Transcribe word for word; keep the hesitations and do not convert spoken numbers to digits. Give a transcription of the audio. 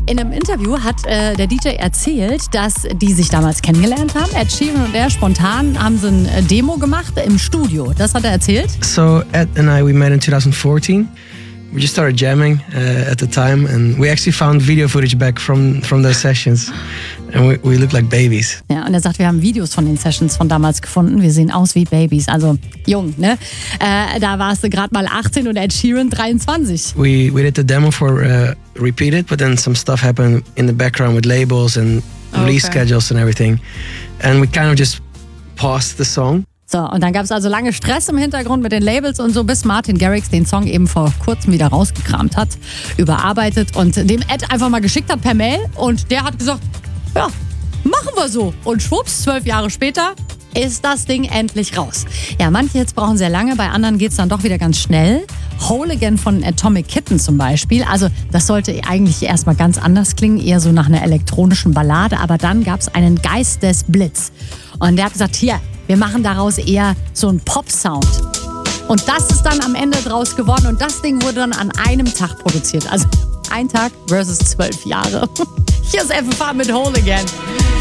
In einem Interview hat äh, der D J erzählt, dass die sich damals kennengelernt haben. Ed Sheeran und er spontan haben sie ein Demo gemacht im Studio. Das hat er erzählt. So Ed and I, we met in twenty fourteen. We just started jamming uh, at the time, and we actually found video footage back from, from those sessions. And we, we look like babies. Ja, und er sagt, wir haben Videos von den Sessions von damals gefunden. Wir sehen aus wie Babys, also jung, ne? Äh, da warst du gerade mal achtzehn und Ed Sheeran dreiundzwanzig. We, we did the demo for uh, Repeated, but then some stuff happened in the background with labels and release Okay. schedules and everything. And we kind of just paused the song. So, und dann gab es also lange Stress im Hintergrund mit den Labels und so, bis Martin Garrix den Song eben vor kurzem wieder rausgekramt hat, überarbeitet und dem Ed einfach mal geschickt hat per Mail. Und der hat gesagt, ja, machen wir so. Und schwupps, zwölf Jahre später ist das Ding endlich raus. Ja, manche Hits brauchen sehr lange, bei anderen geht es dann doch wieder ganz schnell. Whole Again von Atomic Kitten zum Beispiel. Also das sollte eigentlich erstmal ganz anders klingen, eher so nach einer elektronischen Ballade. Aber dann gab es einen Geistesblitz. Und der hat gesagt, hier, wir machen daraus eher so einen Pop-Sound. Und das ist dann am Ende draus geworden. Und das Ding wurde dann an einem Tag produziert. Also ein Tag versus zwölf Jahre. Hier ist F F H mit Whole Again.